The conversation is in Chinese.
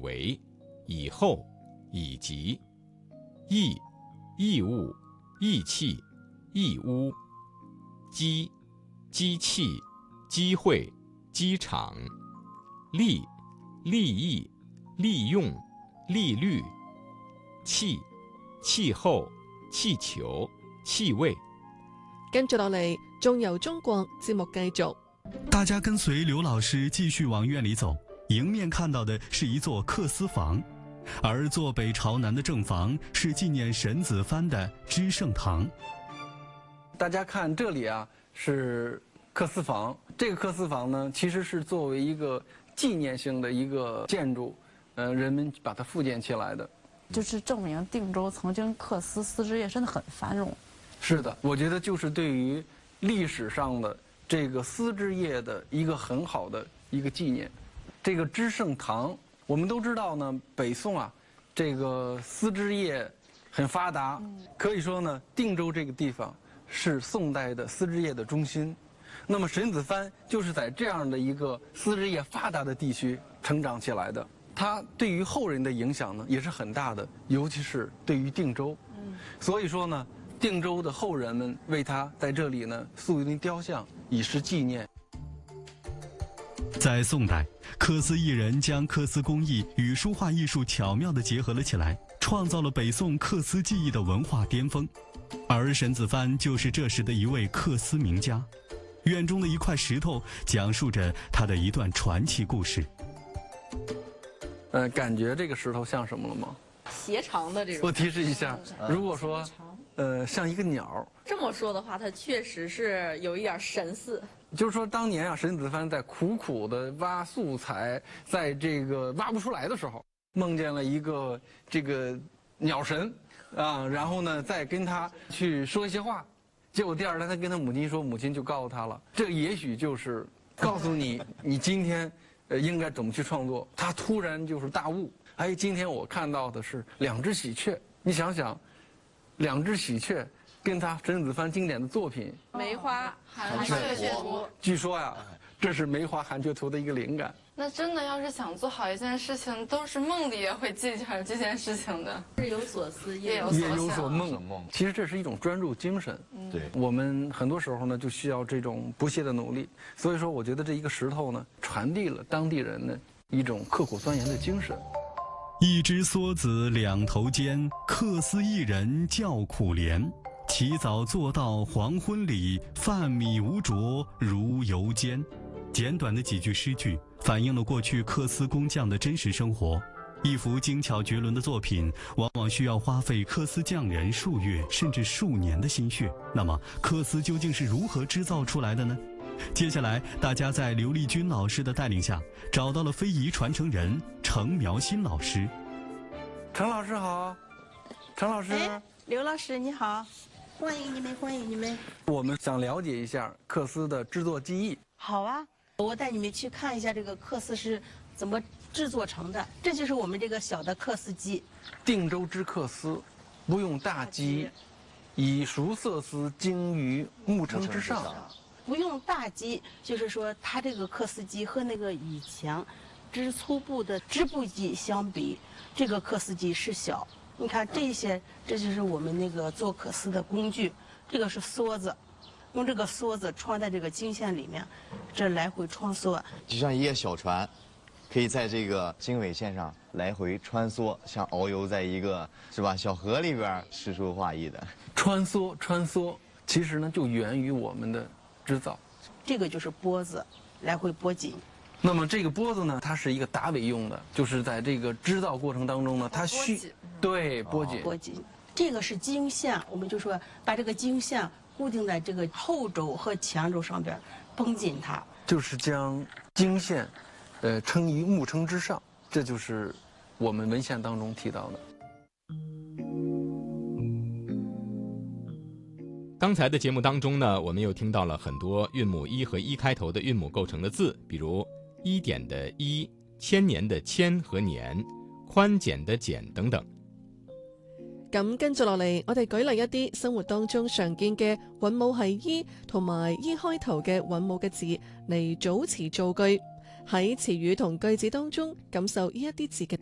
为、以后、以及。义，义物、义气、义屋。机，机器、机会、机场。利，利益、利用、利率。气，氣候、氣球、氣味。 跟住落嚟，仲由中國節目繼續。 大家跟隨劉老師繼續往院裡走，迎面看到的是一座客司房，而坐北朝南的正房是紀念沈子藩的知聖堂。 大家看這裡啊，是客司房。這個客司房呢，其實是作為一個紀念性的一個建築，人們把它復建起來的。 就是證明定州曾經客司絲織業真的很繁榮。 是的，我覺得就是對於歷史上的這個絲織業的一個很好的一個紀念。這個知聖堂，我們都知道呢，北宋啊，這個絲織業很發達，可以說呢，定州這個地方是宋代的絲織業的中心。那麼沈子藩就是在這樣的一個絲織業發達的地區成長起來的，他對於後人的影響呢也是很大的，尤其是對於定州。所以說呢，定州的後人們為他在這裡呢塑一尊雕像，以示紀念。 在宋代，客司藝人將客司工藝與書畫藝術巧妙地結合了起來，創造了北宋客司技藝的文化巔峰。而沈子藩就是這時的一位客司名家。院中的一塊石頭講述着他的一段傳奇故事。 感覺這個石頭像什麼了嗎？ 斜長的這種。 我提示一下，如果說，像一個鳥。 這麼說的話，它確實是有一點神似。 就是說，當年啊，沈子藩在苦苦的挖素材，在這個挖不出來的時候，夢見了一個這個鳥神，啊，然後呢，再跟他去說一些話。結果第二天他跟他母親說，母親就告訴他了，這也許就是告訴你，你今天應該怎麼去創作。他突然就是大悟，哎，今天我看到的是兩隻喜鵲。你想想，兩隻喜鵲跟他沈子藩經典的作品 《梅花寒雀圖》， 據說呀，這是《梅花寒雀圖》的一個靈感。 那真的要是想做好一件事情，都是夢裡也會記下這件事情的。 日有所思， 夜有所夢。其實這是一種專注精神。 對， 我們很多時候呢，就需要這種不懈的努力。所以說，我覺得這一個石頭呢，傳遞了當地人的一種刻苦鑽研的精神。 一隻梭子兩頭尖，客司藝人叫苦憐。起早做到黃昏裡，飯米無着如油煎。簡短的幾句詩句反映了過去客司工匠的真實生活。一幅精巧絕倫的作品往往需要花費客司匠人數月甚至數年的心血。那麼客司究竟是如何製造出來的呢？接下來大家在劉麗君老師的帶領下找到了非遺傳承人程苗新老師。 程老師好。程老師。 劉老師你好，歡迎你們，歡迎你們。 我們想了解一下客司的製作技藝。 好啊，我帶你們去看一下這個客司是怎麼製作成的。這就是我們這個小的客司機。 定州之客司，不用大機，以熟色絲精於木撐之上。 不用大機，就是說它這個客司機和那個以前織粗布的織布機相比，這個客司機是小。你看這些，這就是我們那個做客司的工具。這個是梭子。用這個梭子穿在這個經線裡面，這來回穿梭， 就像一葉小船，可以在這個經緯線上來回穿梭，像遨遊在一個是吧小河裡邊，詩書畫意的穿梭，其實呢就源於我們的織造。 這個就是撥子，來回撥緊。 那麼這個撥子呢，它是一個打尾用的，就是在這個織造過程當中呢，它需對撥緊。 撥緊，這個是經線，我們就說把這個經線固定在這個後軸和前軸上邊，繃緊它， 就是將經線，撐於木撐之上，這就是我們文獻當中提到的。 剛才的節目當中呢，我們又聽到了很多韻母一和一開頭的韻母構成的字，比如一點的一、千年的千和年、寬簡的簡等等。 咁跟住落嚟，我哋舉例一啲生活當中常見嘅韻母係依同埋依開頭嘅韻母嘅字嚟組詞造句，喺詞語同句子當中感受呢一啲字嘅